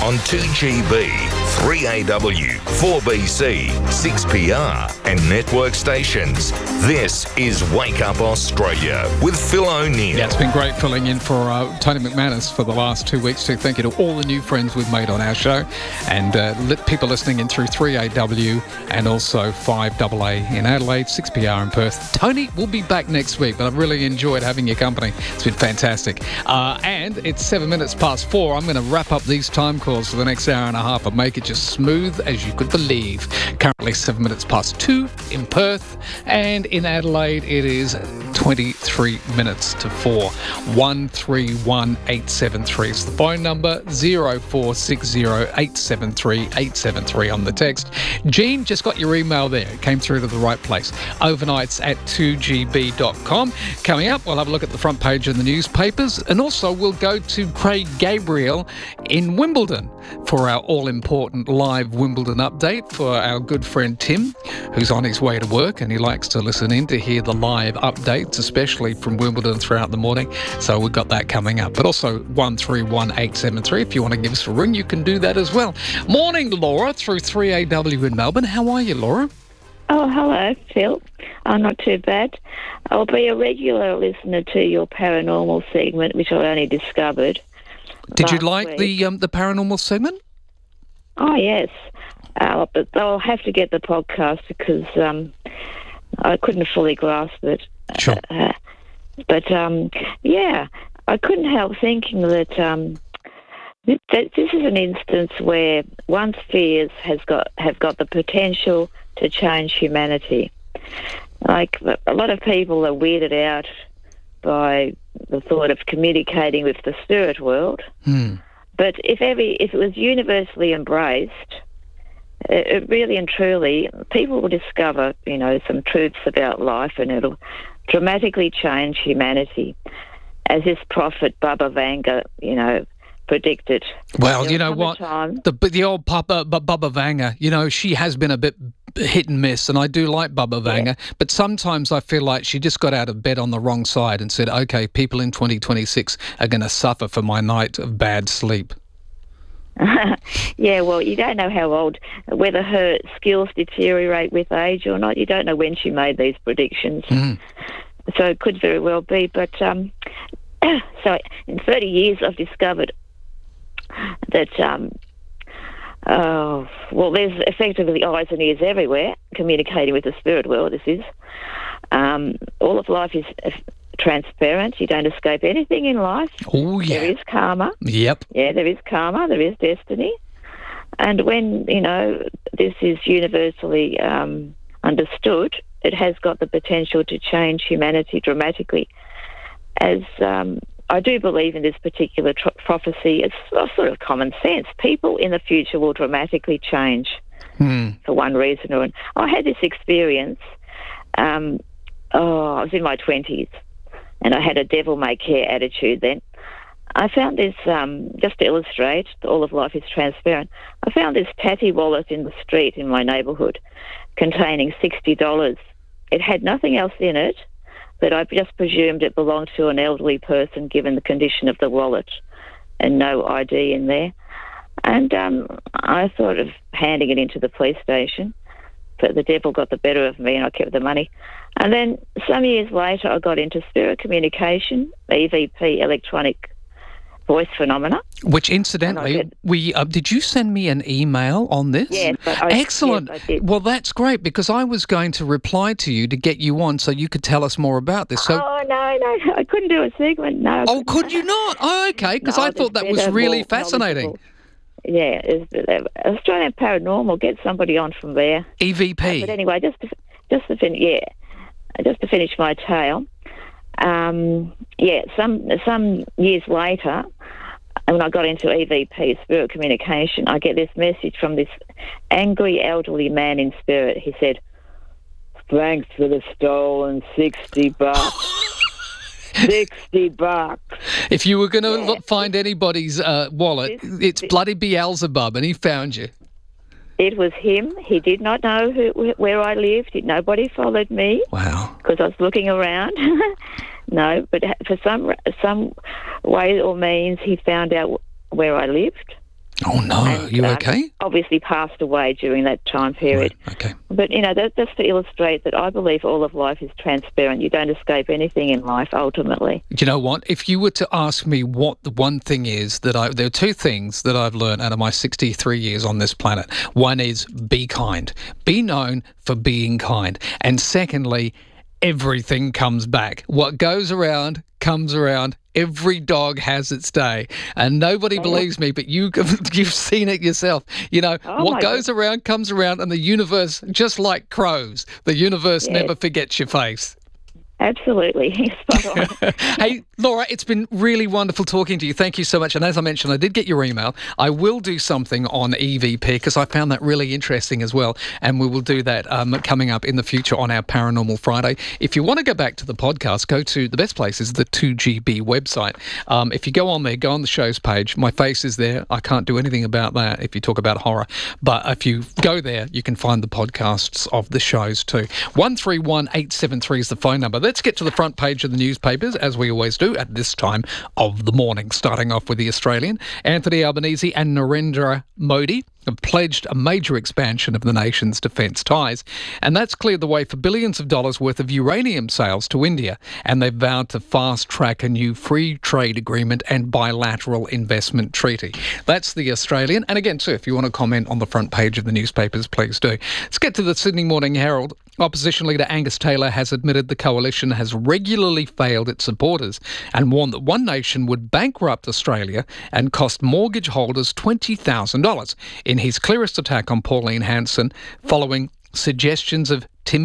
on 2GB, 3AW, 4BC, 6PR and network stations. This is Wake Up Australia with Phil O'Neill. Yeah, it's been great filling in for Tony McManus for the last 2 weeks too. Thank you to all the new friends we've made on our show and people listening in through 3AW and also 5AA in Adelaide, 6PR in Perth. Tony will be back next week, but I've really enjoyed having your company. It's been fantastic. And it's 7 minutes past 4. I'm going to wrap up these time calls for the next hour and a half and make it just smooth as you could believe. Currently 7 minutes past 2 in Perth, and in Adelaide it is 23 minutes to 4. 131873 is the phone number. 0460 873 873 on the text. Jean, just got your email there. It came through to the right place. Overnights at 2gb.com. Coming up, we'll have a look at the front page of the newspapers, and also we'll go to Craig Gabriel in Wimbledon for our all-important live Wimbledon update for our good friend Tim, who's on his way to work and he likes to listen in to hear the live updates, especially from Wimbledon throughout the morning. So we've got that coming up. But also 131873, if you want to give us a ring, you can do that as well. Morning, Laura, through 3AW in Melbourne. How are you, Laura? Oh, hello, Phil. Not too bad. I'll be a regular listener to your paranormal segment, which I only discovered. Did you like the paranormal segment? Oh, yes. But I'll have to get the podcast because I couldn't fully grasp it. Sure. Yeah, I couldn't help thinking that this is an instance where one's fears have got the potential to change humanity. Like, a lot of people are weirded out by the thought of communicating with the spirit world. But if it was universally embraced, it really and truly, people will discover, some truths about life, and it'll dramatically change humanity, as this prophet Baba Vanga, predicted. Well, you know what? The old Baba Vanga, she has been a bit hit and miss, and I do like Baba Vanga, but sometimes I feel like she just got out of bed on the wrong side and said, okay, people in 2026 are going to suffer for my night of bad sleep. Yeah, well, you don't know how old, whether her skills deteriorate with age or not. You don't know when she made these predictions. So it could very well be. But so in 30 years, I've discovered that, there's effectively eyes and ears everywhere communicating with the spirit world, this is. All of life is transparent. You don't escape anything in life. Oh, yeah. There is karma. Yep. Yeah, there is karma. There is destiny. And when, this is universally understood, it has got the potential to change humanity dramatically. As I do believe in this particular prophecy, it's sort of common sense. People in the future will dramatically change for one reason or another. I had this experience. I was in my 20s, and I had a devil-may-care attitude then. I found this, just to illustrate, all of life is transparent, I found this tatty wallet in the street in my neighbourhood containing $60. It had nothing else in it, but I just presumed it belonged to an elderly person given the condition of the wallet and no ID in there. And I thought of handing it into the police station, but the devil got the better of me and I kept the money. And then some years later, I got into spirit communication, EVP, electronic voice phenomena. Which, incidentally, did you send me an email on this? Yes. Excellent. Yes, I did. Well, that's great, because I was going to reply to you to get you on so you could tell us more about this. So, no, I couldn't do a segment, no. Oh, could you not? Oh, okay, because I thought that was really fascinating. Yeah, Australian Paranormal, get somebody on from there. EVP. But anyway, just to finish my tale, some years later, when I got into EVP, spirit communication, I get this message from this angry elderly man in spirit. He said, "Thanks for the stolen $60. $60. If you were going to find anybody's wallet, it's bloody Beelzebub, and he found you. It was him. He did not know where I lived. Nobody followed me. Wow. Because I was looking around. No, but for some way or means, he found out where I lived. Oh, no. And, You okay? Obviously passed away during that time period. Right. Okay. But, that's to illustrate that I believe all of life is transparent. You don't escape anything in life, ultimately. You know what? If you were to ask me what the one thing is there are two things that I've learned out of my 63 years on this planet. One is be kind. Be known for being kind. And secondly, everything comes back. What goes around comes around. Every dog has its day, and nobody believes me, but you've seen it yourself. What goes around comes around, and the universe, just like crows, the universe never forgets your face. Absolutely. Spot on. Hey, Laura, it's been really wonderful talking to you. Thank you so much. And as I mentioned, I did get your email. I will do something on EVP because I found that really interesting as well. And we will do that coming up in the future on our Paranormal Friday. If you want to go back to the podcast, go to the best place is the 2GB website. If you go on there, go on the show's page. My face is there. I can't do anything about that if you talk about horror. But if you go there, you can find the podcasts of the shows too. 131873 is the phone number. Let's get to the front page of the newspapers, as we always do at this time of the morning, starting off with The Australian. Anthony Albanese and Narendra Modi have pledged a major expansion of the nation's defence ties, and that's cleared the way for billions of dollars worth of uranium sales to India, and they've vowed to fast-track a new free trade agreement and bilateral investment treaty. That's The Australian, and again, too, if you want to comment on the front page of the newspapers, please do. Let's get to the Sydney Morning Herald. Opposition leader Angus Taylor has admitted the coalition has regularly failed its supporters and warned that One Nation would bankrupt Australia and cost mortgage holders $20,000 in his clearest attack on Pauline Hanson following suggestions of